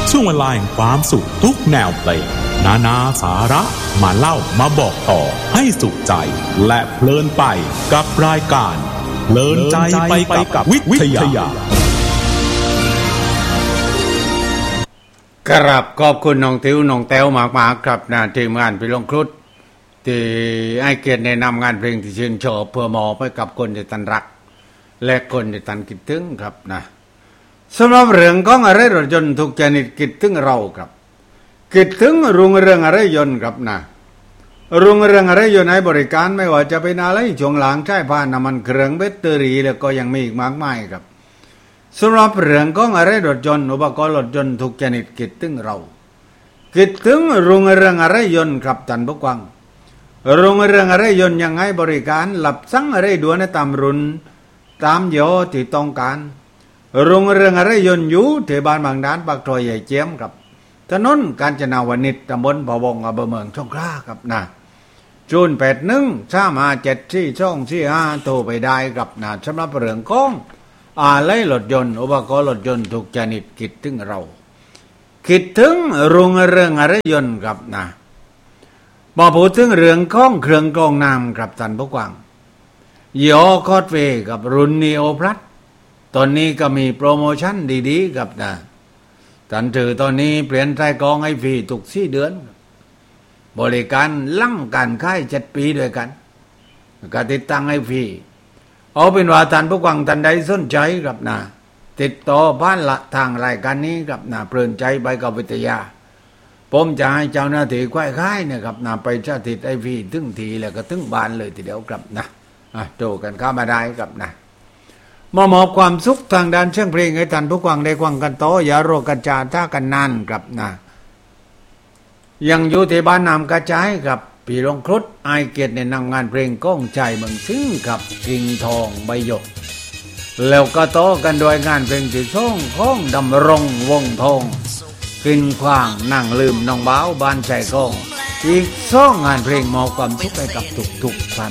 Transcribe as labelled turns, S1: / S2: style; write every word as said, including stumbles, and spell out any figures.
S1: ช่วงเวลาแห่งความสุขทุกแนวเพลงนานาสาระมาเล่ามาบอกต่อให้สุขใจและเพลินไปกับรายการเพลินใจไปกับวิทยา
S2: กราบขอบคุณน้องติวน้องแต้วมากๆครับนะทีมงานพี่ลงครุฑที่ให้เกียรติแนะนำงานเพลงที่ชื่นชอบเพื่อมอบให้กับคนที่ตันรักและคนที่ตันคิดถึงครับนะสำหรับเรื่องของอะไรรถยนต์ทุกชนิดคิดถึงเราครับคิดถึงรุ่งเรืองอะไรยนต์ครับนะรุ่งเรืองอะไรยนต์ให้บริการไม่ว่าจะเป็นอะไรช่วงหลังใช้ผ่านน้ำมันเครื่องแบตเตอรี่แล้วก็ยังมีอีกมากมายครับสำหรับเรื่องของอะไรรถยนต์อุปกรณ์รถยนต์ทุกชนิดคิดถึงเราคิดถึงรุ่งเรืองอะไรยนต์ครับท่านผู้ฟังรุ่งเรืองอะไรยนต์ยังให้บริการหลับสั่งอะไรด่วนตามรุ่นตามโยที่ต้องการรุ่งเรืองอะไรยนต์อยู่ที่บ้านบางด้านปากซอยใหญ่เจียมครับถนนกาญจนาวนิชตำบลพะวงอำเภอเมืองสงขลาครับนะศูนย์แปดหนึ่งสามห้าเจ็ดสี่สองสี่ห้าโทรไปได้ครับนะสำหรับเรื่องของอะไรรถยนต์อุปกรณ์รถยนต์ทุกชนิดคิดถึงเราคิดถึงรุ่งเรืองอะไรยนต์ครับนะมาพูดถึงเรื่องของเครื่องกรองน้ำครับท่านผู้ฟังยอคอสเวกับรุ่นนีโอพลัสตอนนี้ก็มีโปรโมชั่นดีๆครับนะท่านถือตอนนี้เปลี่ยนไส้กรองให้ฟรีทุกสี่เดือนบริการลั่งการค่ายเจ็ดปีด้วยกันก็ติดตั้งให้ฟรีเอาเป็นว่าท่านผู้ฟังท่านใดสนใจครับนะติดต่อบ้านละทางรายการนี้ครับนะเพลินใจไปกับวิทยาผมจะให้เจ้าหน้าที่ควายค่ายเนี่ยครับนะไปชาติดไอฟีถึงทีแล้วก็ถึงบ้านเลยทีเดียวครับนะอ่ะโจกันเข้ามาได้ครับนะมามอบความสุขทางด้านเสียงเพลงให้ท่านผู้ฟังได้ฟังกันต่ออย่าโรกันจาท่ากันนานครับนะยังอยู่ที่บ้านนำกระจายครับพี่ลงครุฑไอเกียรติในนำงานเพลงก้องใจเมืองซึ้งกับกิ่งทองใบหยกแล้วก็ต่อกันโดยงานเพลงที่ช่องของดำรงวงทองกินขว้างนั่งลืมน้องบ้าวบ้านใจกองอีกสองงานเพลงมอบความสุขให้กับทุกๆท่าน